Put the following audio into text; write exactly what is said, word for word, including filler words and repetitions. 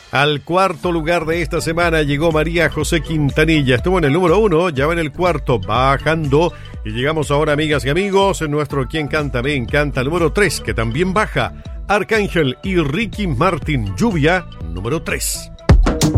Al cuarto lugar de esta semana llegó María José Quintanilla. Estuvo en el número uno, ya va en el cuarto, bajando. Y llegamos ahora, amigas y amigos, en nuestro Quien Canta Me Encanta, número tres, que también baja. Arcángel y Ricky Martin, Lluvia, número tres.